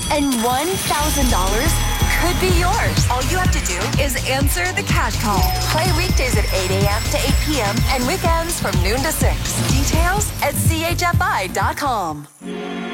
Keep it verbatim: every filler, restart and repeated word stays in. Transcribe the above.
and one thousand dollars could be yours. All you have to do is answer the cash call. Play weekdays at eight a.m. to eight p.m. and weekends from noon to six. Details at C H F I dot com.